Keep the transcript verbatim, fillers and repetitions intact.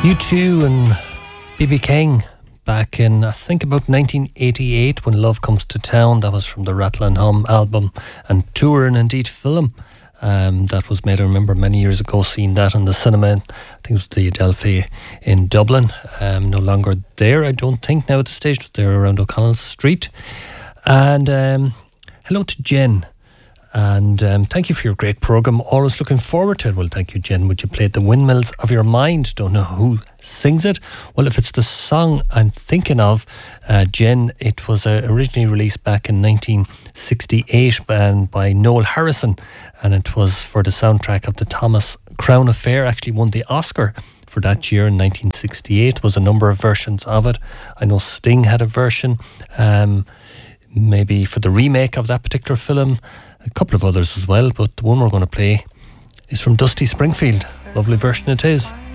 U two and B B King back in, I think, about nineteen eighty-eight when Love Comes to Town. That was from the Rattle and Hum album and tour and indeed film. Um, that was made, I remember many years ago seeing that in the cinema. I think it was the Adelphi in Dublin. Um, no longer there, I don't think, now at the stage, but they're around O'Connell Street. And um, hello to Jen. And um, thank you for your great programme. Always looking forward to it. Well, thank you, Jen. Would you play The Windmills of Your Mind? Don't know who sings it. Well, if it's the song I'm thinking of, uh, Jen, it was uh, originally released back in nineteen sixty-eight by, by Noel Harrison, and it was for the soundtrack of the Thomas Crown Affair. Actually won the Oscar for that year in nineteen sixty-eight. There was a number of versions of it. I know Sting had a version, um, maybe for the remake of that particular film. A couple of others as well, but the one we're going to play is from Dusty Springfield. Lovely version it is.